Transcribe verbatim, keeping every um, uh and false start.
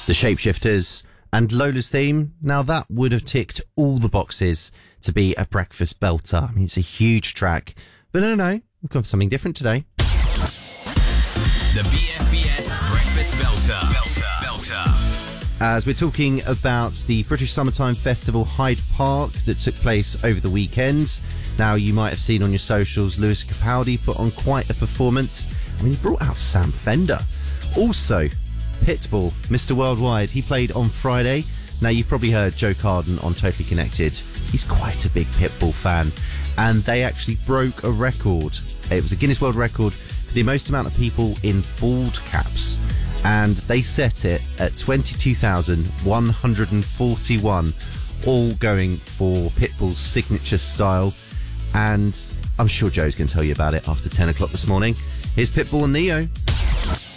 The Shapeshifters, and Lola's theme. Now that would have ticked all the boxes to be a breakfast belter. I mean, it's a huge track, but no, no, no, we've got something different today. The B F B S Breakfast Belter. Belter. Belter. As we're talking about the British Summertime Festival Hyde Park that took place over the weekend. Now, you might have seen on your socials, Lewis Capaldi put on quite a performance. I mean, he brought out Sam Fender. Also, Pitbull, Mister Worldwide, he played on Friday. Now, you've probably heard Joe Carden on Totally Connected. He's quite a big Pitbull fan. And they actually broke a record. It was a Guinness World Record for the most amount of people in bald caps. And they set it at twenty-two thousand one hundred forty-one, all going for Pitbull's signature style. And I'm sure Joe's going to tell you about it after ten o'clock this morning. Here's Pitbull and Neo.